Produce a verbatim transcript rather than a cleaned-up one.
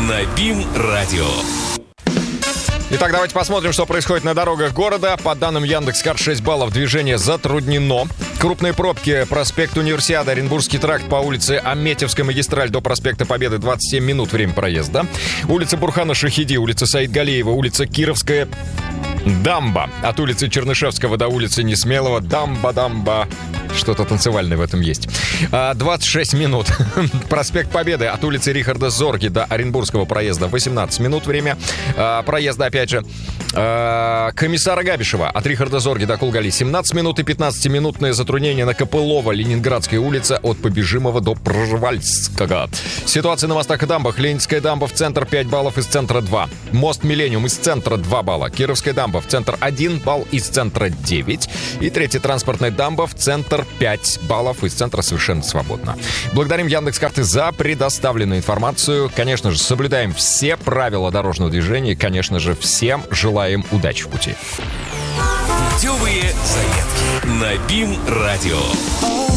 на БИМ-радио. Итак, давайте посмотрим, что происходит на дорогах города. По данным Яндекс.Карт, шесть баллов движения затруднено. Крупные пробки: проспект Универсиады, Оренбургский тракт по улице Аметьевская магистраль до проспекта Победы, двадцать семь минут время проезда. Улица Бурхана Шахиди, улица Саидгалиева, улица Кировская, дамба. От улицы Чернышевского до улицы Несмелого, дамба-дамба. Что-то танцевальное в этом есть. двадцать шесть минут. Проспект Победы от улицы Рихарда Зорги до Оренбургского проезда, восемнадцать минут время проезда, опять же. Комиссара Габишева от Рихарда Зорги до Кулгали, семнадцать минут, и пятнадцатиминутное затруднение на Копылова, Ленинградская улица от Побежимого до Пржевальского. Ситуация на мостах и дамбах: Ленинская дамба в центр пять баллов, из центра два. Мост Миллениум из центра два балла. Кировская дамба в центр один балл, из центра девять. И третья транспортная дамба в центр пять баллов, из центра совершенно свободно. Благодарим Яндекс.Карты за предоставленную информацию. Конечно же, соблюдаем все правила дорожного движения. И, конечно же, всем желаем удачи в пути. Путевые заметки на БИМ-радио.